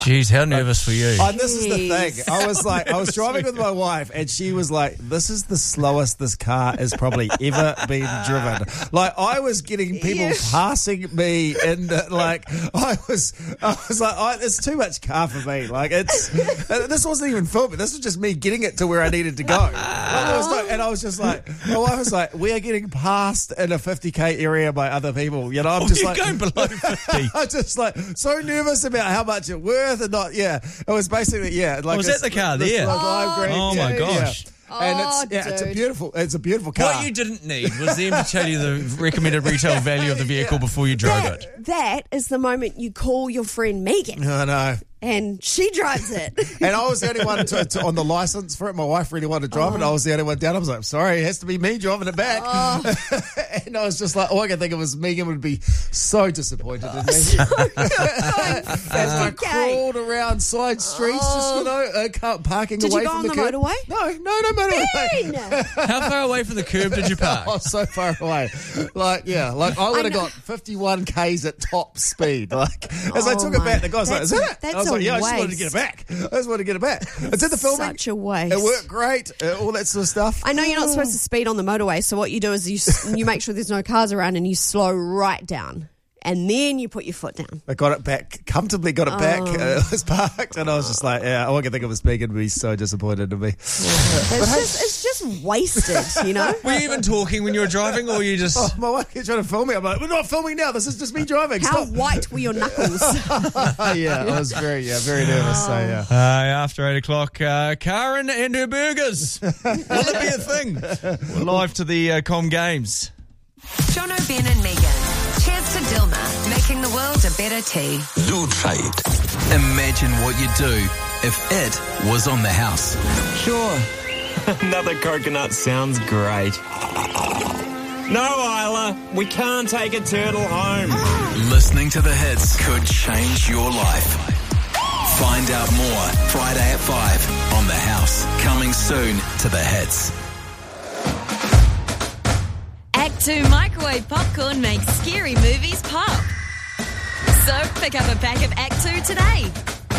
Jeez, how nervous were you? And this is the thing. I was driving with my wife, and she was like, "This is the slowest this car has probably ever been driven." Like, I was getting people passing me, and I was like, "It's too much car for me." Like, this wasn't even filming. This was just me getting it to where I needed to go. And I was just like, my wife was like, "We are getting passed in a 50k area by other people." You know, I'm just like going below 50. I'm just like so nervous about how much it worth and not. Yeah, it was basically like. Was that the car there? Oh my gosh. And it's a beautiful car. What you didn't need was them to tell you the recommended retail value of the vehicle before you drove it. That is the moment you call your friend Megan. I know. And she drives it. And I was the only one on the license for it. My wife really wanted to drive it. I was the only one down. I was like, sorry, it has to be me driving it back. And I was just like, all I could think of was Megan would be so disappointed in me. As I crawled around side streets, just, parking did away you go from on the the curb. motorway? No motorway. Ben! How far away from the curb did you park? Oh, so far away. I would have got 51 Ks at top speed. As I took it back, the guy was like, is that it? I was like, yeah, I just wanted to get it back. It's in the filming. Such a waste. It worked great, all that sort of stuff. I know you're not supposed to speed on the motorway, so what you do is you make sure there's no cars around and you slow right down. And then you put your foot down. I got it back, comfortably got it back. It was parked, and I was just like, all I could think of was Megan would be so disappointed in me. It's just wasted, you know? Were you even talking when you were driving, or you just... Oh, my wife kept trying to film me. I'm like, we're not filming now. This is just me driving. How Stop. white were your knuckles? I was very nervous. So, yeah. After 8 o'clock, Karen and her burgers. Will it be a thing? We're live to the Com Games. Jono, Ben and Megan. Cheers to Dilma, making the world a better tea. Lutrait. Imagine what you'd do if it was on the house. Sure. Another coconut sounds great. No, Isla, we can't take a turtle home. Listening to the hits could change your life. Find out more Friday at 5 on The House. Coming soon to the hits. Act 2 microwave popcorn makes scary movies pop. So pick up a pack of Act 2 today.